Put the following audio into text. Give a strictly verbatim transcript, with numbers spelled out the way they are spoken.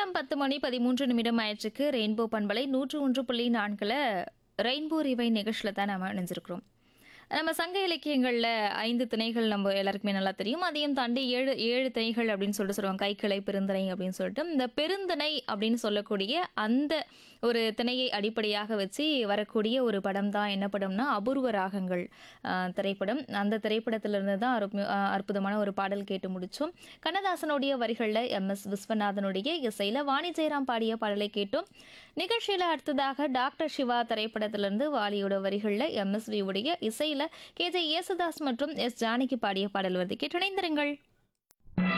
நேரம் பத்து மணி பதிமூன்று நிமிடம் ஆயிடுச்சுக்கு. ரெயின்போ பண்பலை நூற்று ஒன்று புள்ளி நான்கில் ரெயின்போ ரிவை நிகழ்ச்சியில் தான் நம்ம இணைஞ்சிருக்கிறோம். நம்ம சங்க இலக்கியங்களில் ஐந்து திணைகள் நம்ம எல்லாருக்குமே நல்லா தெரியும். அதையும் தாண்டி ஏழு ஏழு திணைகள் அப்படின்னு சொல்லிட்டு சொல்லுவாங்க. கைக்கிளை பெருந்திணை அப்படின்னு சொல்லிட்டு இந்த பெருந்திணை அப்படின்னு சொல்லக்கூடிய அந்த ஒரு திணையை அடிப்படையாக வச்சு வரக்கூடிய ஒரு படம் தான் என்ன படம்னா அபூர்வ ராகங்கள் அஹ், திரைப்படம். அந்த திரைப்படத்திலிருந்து தான் அற்பு- அஹ், அற்புதமான ஒரு பாடல் கேட்டு முடிச்சோம். கண்ணதாசனுடைய வரிகளில் எம் எஸ் விஸ்வநாதனுடைய இசையில் வாணி ஜெயராம் பாடிய பாடலை கேட்டோம். நிகழ்ச்சியில் அடுத்ததாக டாக்டர் சிவா திரைப்படத்திலிருந்து வாலியோட வரிகளில் எம் எஸ் வி உடைய இசையில் கே ஜே யேசுதாஸ் மற்றும் எஸ் ஜானகி பாடிய பாடல் வருது. கேட்டு இணைந்திருங்கள்.